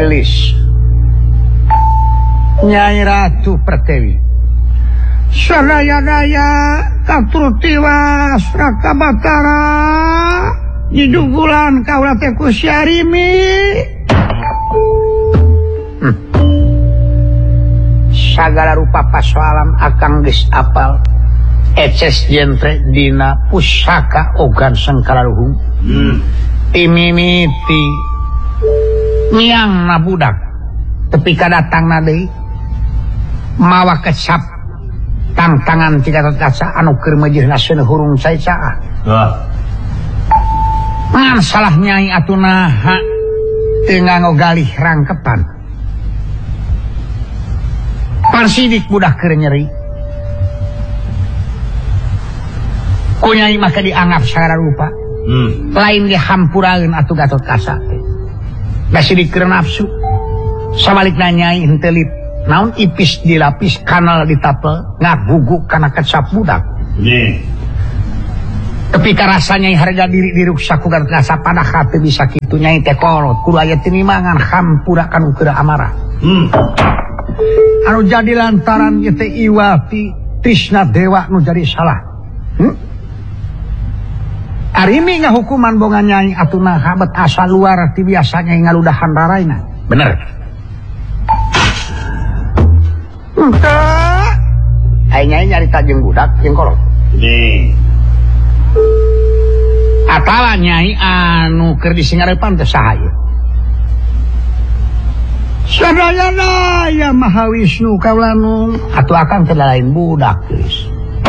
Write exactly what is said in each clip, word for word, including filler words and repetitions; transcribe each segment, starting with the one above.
gelis Nyai Ratu Pertiwi sadaya-daya katurutiwas Raka Batara didugulan kaula teh ku Syarimi hmm. Sagala rupa pasoalan akang geus apal eces jentre dina pusaka ogan sengkalaluhung hmm. timimiti miang na budak tepi kadatangna deui mawa kecap tangtangan tiga kaca anu keur meujeuhna seuneu hurung cai-caa ngan salah Nyai atunaha teu nganggo galih rangkepan pan sidik budak keur nyeri ku Nyai mah dianggap sagala rupa hmm. lain dihampuraeun atuh Gatot Kaca da sidik keur nafsu sabalikna Nyai henteu lit naon ipis dilapis kanal ditapel ngaguguk kana kecap budak nih tapi karasa Nyai harga diri diruksak ku Gatot Kaca padahal teu bisa kitu Nyai teh kolot kudu aya tinimangan hampura kanu keur amarah hmm. anu jadi lantaran ieu teh iwati trisna dewa nu jadi salah hmm? Arimi ngahukuman boga Nyai atunaha bet asa luar ti biasa Nyai ngaludahan raraina bener entah ai Nyai nyarita jeung budak jeung kolot nih atawa Nyai anu keur disingarepan teh saha ieu sadaya-daya Mahawisnu kaulanung atuh akang teh lain budak geus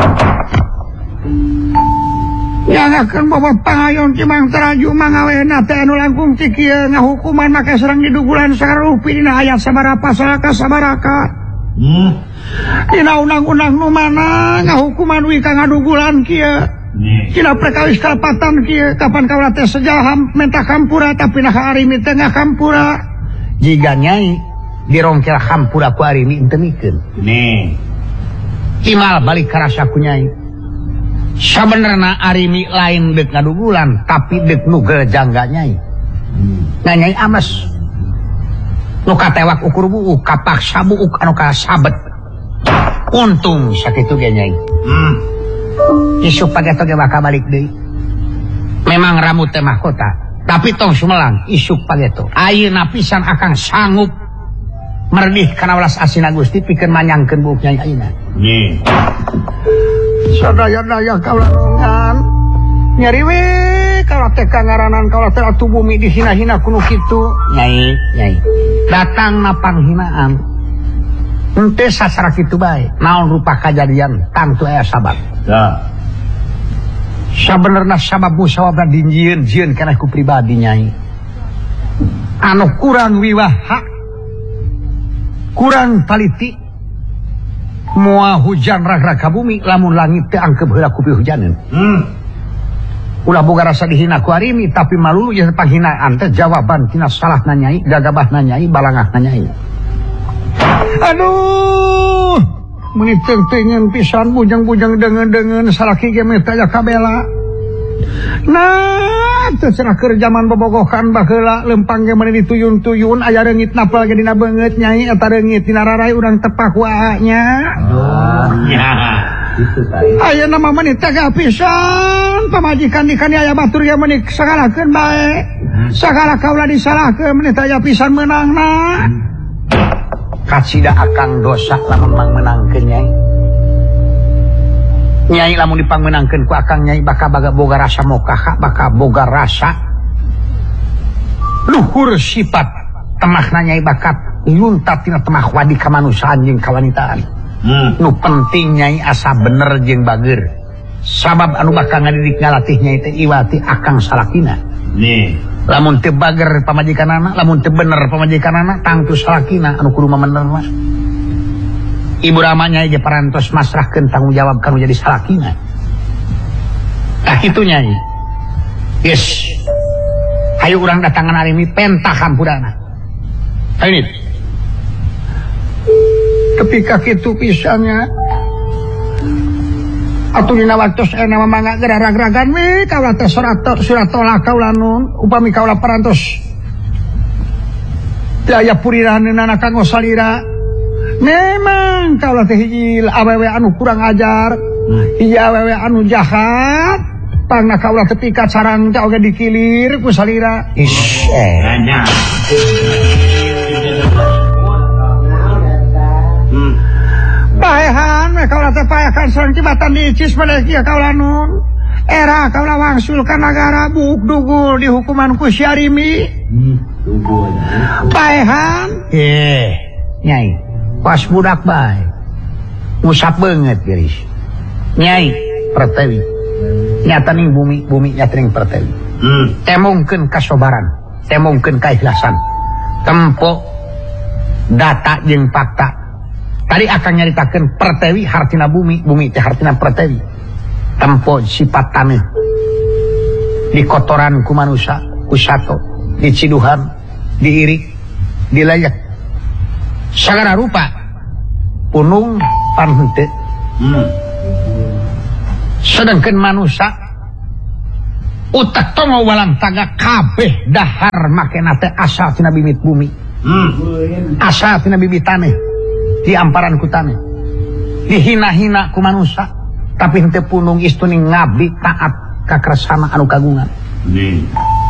nyanakeun bobot pangayon Cimang Teraju mangawena teh anu langkung ti kieu ngahukuman make serang didugulan sarupi dina ayat sabaraha pasal ka sabaraha hmm. Dina undang-undang nu mana ngahukuman wi ka ngadugulan kieu dina perkawis kalepatan kieu kapan kaula teh sejaham mentah kampura tapi nah Arimi teh ngahampura jiga Nyai dirongkel hampura ku Arimi henteu mikeun nih imal balik ka rasa ku Nyai sabenerna Arimi lain deuk ngadugulan tapi deuk nu gerjangga Nyai hmm. Nah Nyai ames nu katewak ukur buuk kapaksa buuk anu kasabet untung sakitu ge Nyai hmm. Isuk pageto ge bakal balik deui memang rambut teh mahkota tapi tong sumelang isuk pageto ayeuna pisan akang sanggup merdih kana welas asina Gusti pikeun manyangkeun buuk Nyai ayeuna nggih sadaya-daya kaulangan nyari we kalau teh kangaranan kalau teh atuh bumi dihina-hina kuno kitu Nyai Nyai datang na panghinaan henteu sasara kitu bae naon rupa kajadian tangtu aya sabab ya sabenerna sabab musawabna dinjieun-jieun kana ku pribadi Nyai anu kurang wiwaha kurang taliti moal hujan rag-rag ka bumi lamun langit teh angkep heula ku pihujaneun hmm. Ulah boga rasa dihina ku Arimi tapi malulu ya panghinaan teh jawaban tina salahna Nyai gagabahna Nyai balangahna Nyai aduh meuni teuing pisan bujang-bujang dengeun-dengeun salaki ge meh teh kabela nah teu cenah keur zaman bobogohan baheula lempang ge meuni dituyun-tuyun aya reungit napal ge dina beungeut Nyai eta reungit dina rarai urang tepak waanya oh nya kitu teh ayeuna mah meuni tega pisan pamajikan dikani aya batur ge meuni sagalakeun bae sagala kaula disalahkeun meuni teh aya pisan meunangna kasida akang dosa lamun mang menangkeun Nyai Nyai lamun dipangmenangkeun ku akang Nyai bakal baga boga rasa mokaha bakal boga rasa luhur sifat temahna Nyai bakat yuntat tina temah wadi kamanusaan jeung kawanitaan hmm. Nu penting Nyai asa bener jeung bageur sabab anu bakal ngadidik ngalatih Nyai teh iwati akang salakina nih lamun teu bager pamajikanana lamun teu bener pamajikanana tangtu salakina anu kudu mamener mah Ibu Rama Nyai ge parantos masrahkeun tanggung jawab kanu jadi salakina tah kitu Nyai yes hayu urang datangan Arimi pentah hampurana ayo ketika kitu pisannya atuh dina waktos ena mamangga gerarag-ragan we kaula teh surat surat tolak kaula nun upami kaula parantos daya puriranana kanggo salira memang kaulah teh hiji awewe anu kurang ajar hiji awewe anu jahat pangna kaulah ketika sarang teh oge dikilir ku salira ish paehan we kaulah teh paehan sareng tibatan diicis pada kieu kaulah nun era kaulah wangsul ka nagara buk dugul dihukuman ku syarimi paehan eh nyai pas budak bae ngusap banget geus nyai Pertewi nyata ning bumi bumi nyata ning Pertewi hmm. temongkeun kasobaran temongkeun kaikhlasan tempo data jeung fakta tadi akan nyaritakeun Pertewi hartina bumi bumi teh hartina Pertewi tempo sifat taneuh dikotoran ku manusia ku sato diciduhan diirik dilayak sagala rupa punung pan henteu hmm. sedangkeun manusia utak tongo walang taga kabeh dahar makena teh asal tina bibit bumi hmm. asal tina bibit taneuh diamparan ku taneuh dihina-hina ku manusia tapi henteu punung istuning ngabdi taat ka kersana anu kagungan hmm.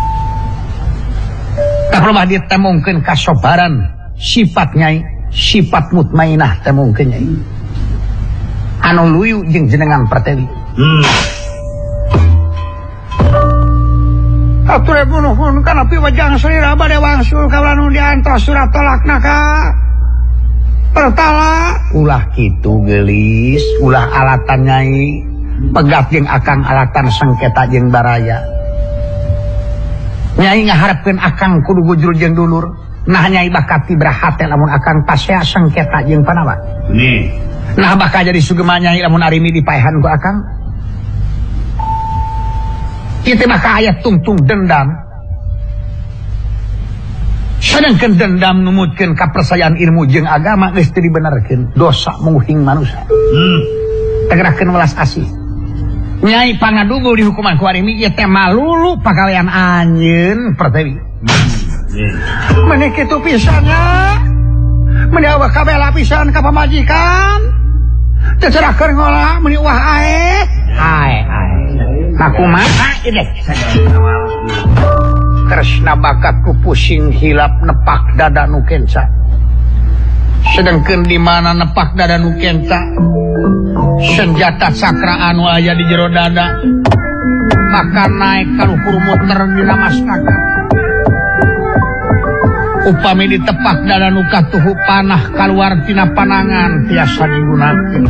tak lomah ditemongkeun kasobaran sifat nyai sifat mutmainah temongkeun nyai anu luyu jeung jenengan Pertewi hmm. atur bunuhun kana piwajang salira bade wangsul kaulah nu diantos surat tolakna ka pertala ulah kitu geulis ulah alatan nyai pegat jeung akang alatan sengketa jeung baraya nyai ngaharepkeun akang kudu bujur jeung dulur nah nyai bakal tibrahat lamun akang pasea sengketa jeung panawa nih nah bakal jadi sugema nyai lamun arimi dipaehan ku akang kitu bakal aya tungtung dendam sedangkeun dendam numutkeun kapercayaan ilmu jeung agama geus teu dibenerkeun dosa menguhing manusia hmm. tegerakeun welas asih nyai pangadugul di hukuman ku arimi ieu teh malulu pagawean anjeun Pertewi menik itu pisannya menyawa kabeh lapisan ka pamajikan tercerahkeun ngolah meuni wah ae ae ae nakumaha ieu Kresna bakat ku pusing hilap nepak dada nu kenca sedangkeun di mana nepak dada nu kenca senjata sakra anu aya di jero dada maka naik ka luhur muter dina mastaka upami ditepak dada nu katuhu panah kaluar tina panangan tiasa digunakeun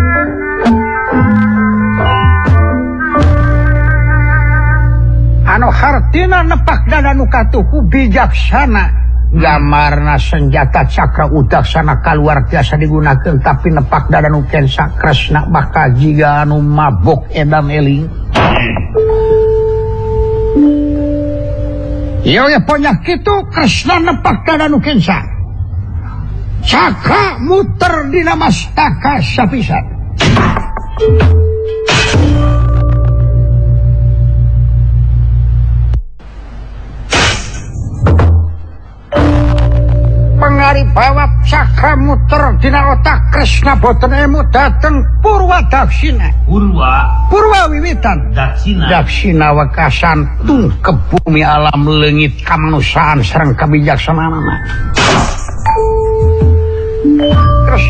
anu hartina nepak dada nu katuhu bijaksana gamarna senjata cakra udaksana kaluar tiasa digunakeun tapi nepak dada nu kensa Kresna bakal jiga anu mabok edan eling yo ya ponya kitu Kresna nepak dada nu kensa cakra muter dina mastaka sapisan pengari bawa cakra muter dina otak Kresna boten emu dateng Purwa Daksina Purwa Purwa wiwitan Daksina Daksina wekasan tungkep bumi alam leungit kamanusaan sareng kabijaksanana